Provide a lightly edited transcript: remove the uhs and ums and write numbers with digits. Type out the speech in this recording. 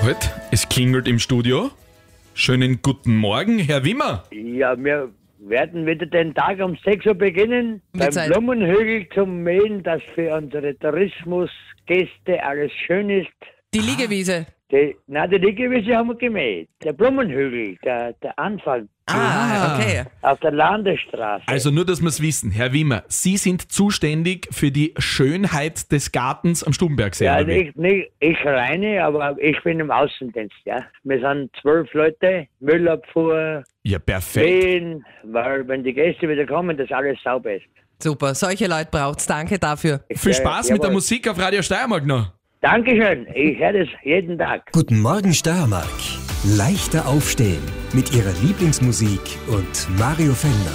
Halt, es klingelt im Studio. Schönen guten Morgen, Herr Wimmer. Ja, wir werden wieder den Tag um 6 Uhr beginnen. Beim Zeit. Blumenhügel zum Mähen, dass für unsere Tourismusgäste alles schön ist. Die Liegewiese. Die Liegewiese haben wir gemäht. Der Blumenhügel, der Anfang Okay. auf der Landesstraße. Also nur, dass wir es wissen, Herr Wimmer, Sie sind zuständig für die Schönheit des Gartens am Stubenbergsee. ja, oder wie? nicht ich alleine, aber ich bin im Außendienst, ja. Wir sind 12 Leute, Müllabfuhr, Ja, perfekt. Mähen, weil wenn die Gäste wieder kommen, dass alles sauber ist. Super, solche Leute braucht's. Danke dafür. Viel Spaß mit der jawohl. Musik auf Radio Steiermark noch. Dankeschön, ich höre das jeden Tag. Guten Morgen Steiermark. Leichter aufstehen mit ihrer Lieblingsmusik und Mario Fender.